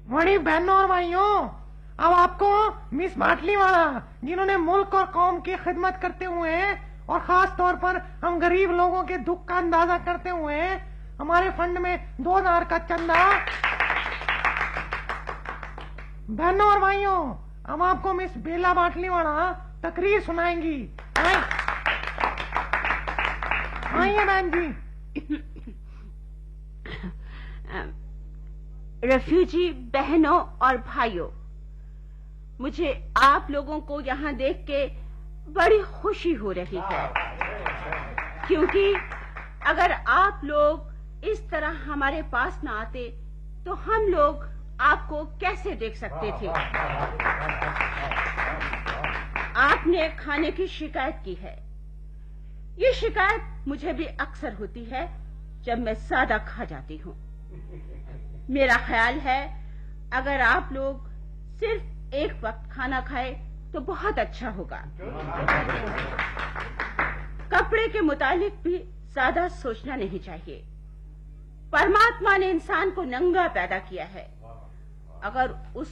बड़ी बहनों और भाइयों, अब आपको मिस बाटलीवाला, जिन्होंने मुल्क और कौम की खिदमत करते हुए और खास तौर पर हम गरीब लोगों के दुख का अंदाजा करते हुए हमारे फंड में 2000 का चंदा। बहनों और भाइयों, अब आपको मिस बेला बाटलीवाला तकरीर सुनाएंगी। आइए बहन जी। रेफ्यूजी बहनों और भाइयों, मुझे आप लोगों को यहाँ देख के बड़ी खुशी हो रही है, क्योंकि अगर आप लोग इस तरह हमारे पास ना आते तो हम लोग आपको कैसे देख सकते थे। आपने खाने की शिकायत की है। ये शिकायत मुझे भी अक्सर होती है जब मैं सादा खा जाती हूँ। मेरा ख्याल है अगर आप लोग सिर्फ एक वक्त खाना खाए तो बहुत अच्छा होगा। कपड़े के मुतालिक भी ज्यादा सोचना नहीं चाहिए। परमात्मा ने इंसान को नंगा पैदा किया है। अगर उस